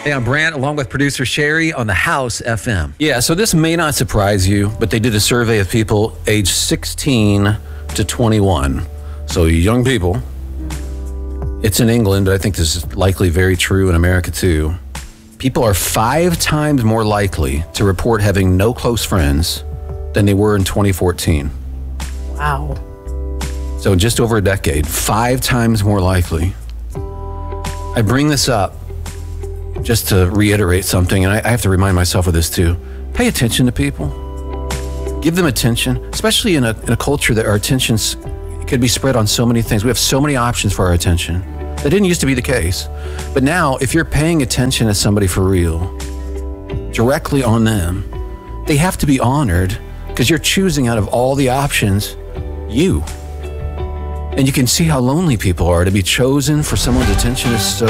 Hey, I'm Brant, along with producer Sherry on the House FM. Yeah, so this may not surprise you, but they did a survey of people aged 16 to 21. So young people. It's in England, but I think this is likely very true in America too. People are 5 times more likely to report having no close friends than they were in 2014. Wow. So in just over a decade, 5 times more likely. I bring this up just to reiterate something, and I have to remind myself of this too. Pay attention to people. Give them attention, especially in a culture that our attentions could be spread on so many things. We have so many options for our attention. That didn't used to be the case. But now, if you're paying attention to somebody for real, directly on them, they have to be honored because you're choosing out of all the options, you. And you can see how lonely people are. To be chosen for someone's attention is so